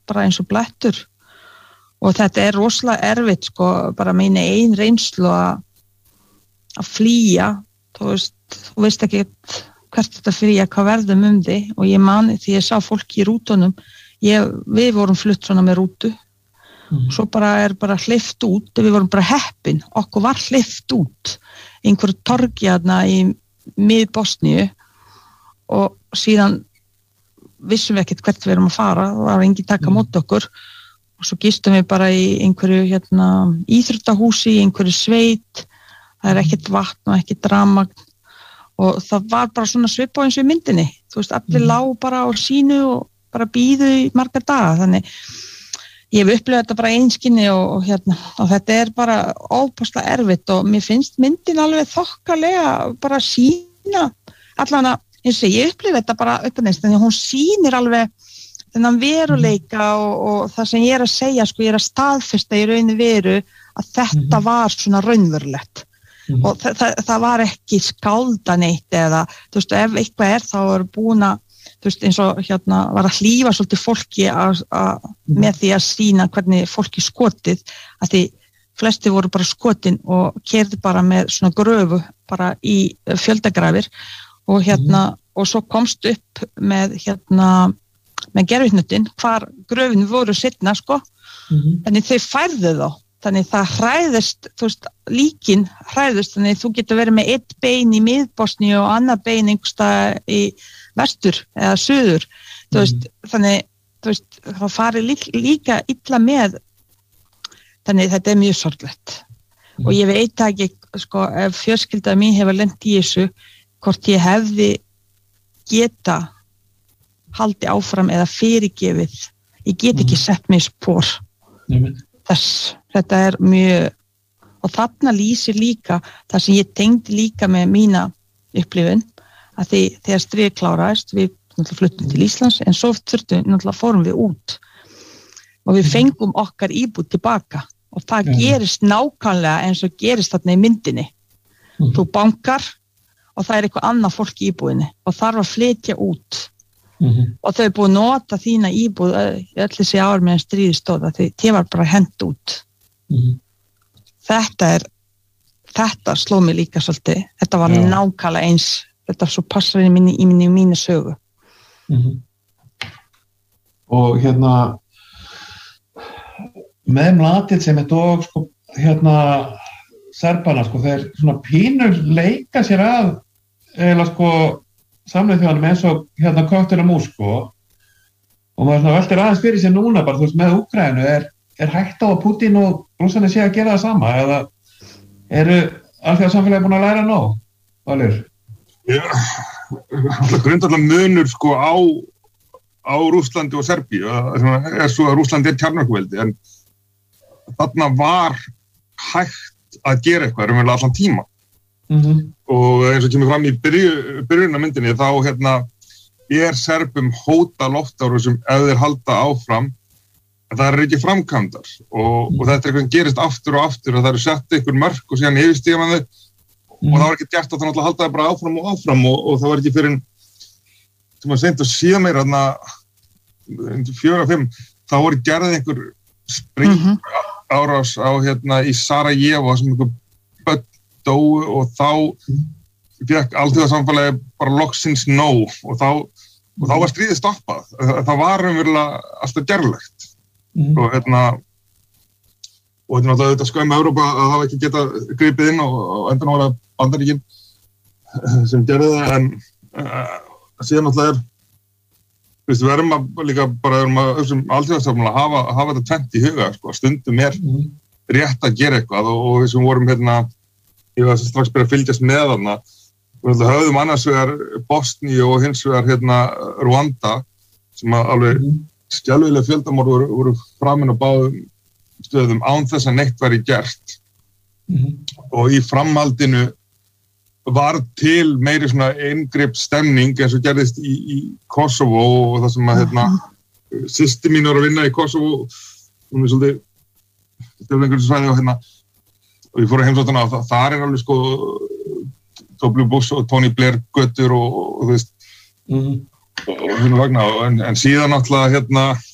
bara eins og blettur og þetta rosalega erfitt sko, bara mín ein reynslu að flýja, þú veist ekki hvert þetta flýja, hvað verðum þig og ég mani því ég sá fólki í rútunum, við vorum flutt svona með rútu svo bara bara hleypt út, við vorum bara heppin, okkur var hleypt út einhverju torgi þarna í mið Bosníu og síðan vissum við ekkert hvert við erum að fara, það var engin taka móti okkur og svo gistum við bara í einhverju íþróttahúsi, í einhverju sveit, það ekkert vatn og ekkert rafmagn og það var bara svona svipað eins og í myndinni, þú veist, allir lágu bara á sínu og bara bíðu í marga daga, þannig ég hef upplifað þetta bara einskynni og þetta bara óbúslega erfitt og mér finnst myndin alveg þokkalega bara sína allavega, eins og ég upplifað þetta bara uppanist, þannig að hún sýnir alveg þennan veruleika og það sem ég að segja, sko, ég að staðfesta í raunni veru að þetta var svona raunverulegt og það var ekki skálda neitt eða, þú veist, ef eitthvað þá er búin að þú veist, eins og var að hlífa svolítið fólki með því að sýna hvernig fólki skotið, að því flesti voru bara skotin og keyrðu bara með svona gröfu bara í fjöldagrafir og og svo komst upp með með gervihnöttin hvar gröfin voru seinna, sko, þannig þau færðu þá, þannig það hræðist, þú veist, líkin hræðist, þannig þú getur verið með eitt bein í Mið-Bosníu og annað bein einhverstað í vestur eða suður, þú veist, þannig, þú veist, það farið líka illa með, þannig þetta mjög sorglegt og ég veit ekki, sko, ef fjölskylda mín hefur lent í þessu, hvort ég hefði geta haldi áfram eða fyrirgefið, ég get ekki sett mig í spor þess, þetta mjög og þarna lýsir líka það sem ég tengdi líka með mína upplifun, að því þegar stríðið kláraðist, við náttúrulega fluttum til Íslands en svo náttúrulega fórum við út og við fengum okkar íbúð tilbaka og það gerist nákvæmlega eins og gerist þarna í myndinni þú bankar og það eitthvað annað fólk í íbúðinni og þarf að flytja út og þau búið að nota þína íbúð öll þessi ár meðan stríðið stóð því þið var bara hent út þetta sló mig líka svolítið, þetta var nákvæmlega eins, þetta svo passar í mínu sögu og með Mladic sem og sko, Serbana, sko, þeir svona pínur leika sér að eða sko Sameinuðu þjóðanum eins og Köttur og mús, sko, og maður svona veltir aðeins fyrir sér núna bara, þú veist, með Úkraínu hægt á að Putin og Rússarnir sé að gera það sama eða eru alþjóðasamfélagi búin að læra nóg, Valur? Já, grundvallar munur, sko, á Rússlandi og Serbíu, svo að Rússland kjarnorkuveldi, en þarna var hægt að gera eitthvað raunverulega allan tíma. Og eins og kemur fram í byrjunna myndinni þá Serbum hóta loftárásum ef þeir halda áfram en það ekki framkvæmdar og þetta eitthvað sem gerist aftur og aftur og það sett einhver mörk og síðan yfirstíga man þau og það var ekki gert að það náttúrulega halda það bara áfram og það var ekki fyrir sem að seint og síðan meira 4-5 þá voru gerðið einhver sprengárás á í Sarajevo sem einhver börn dóu og þá fékk alþjóðasamfélagi bara loksins nóg og þá var stríðið stoppað. Það var raunverulega alltaf gerlegt og þetta náttúrulega skömmu Evrópa að hafa ekki getað gripið inn og endan var það Bandaríkin sem gerði það en síðan náttúrulega við erum að alþjóðasamfélagi að hafa þetta tvennt í huga, sko, stundum rétt að gera eitthvað og við sem vorum ég var strax byrja að fylgjast með þarna. Við höfðum annars vegar Bosníu og hins vegar Rwanda sem alveg skelfileg fjöldamorð voru framin á báðum stöðum án þess að neitt væri gert. Og í framhaldinu var til meiri svona inngrip stemning eins og gerðist í Kosovo og það sem að systir mín var að vinna í Kosovo, hún svolítið einhverju svæði og ég fór að heimsótta hana og þar alveg sko W. Bush og Tony Blair götur og þú veist og vagna en síðan náttúrulega